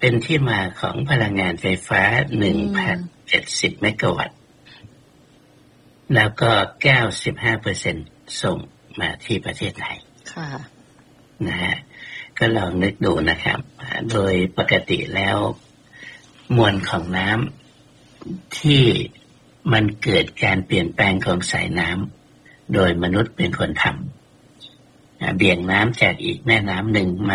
เป็นที่มาของพลังงานไฟฟ้า 1,070 เมกะวัตต์แล้วก็ 95% ส่งมาที่ประเทศไทยค่ะนะฮะก็ลองนึกดูนะครับโดยปกติแล้วมวลของน้ำที่มันเกิดการเปลี่ยนแปลงของสายน้ำโดยมนุษย์เป็นคนทำเบี่ยงน้ำจากอีกแม่น้ำหนึ่ง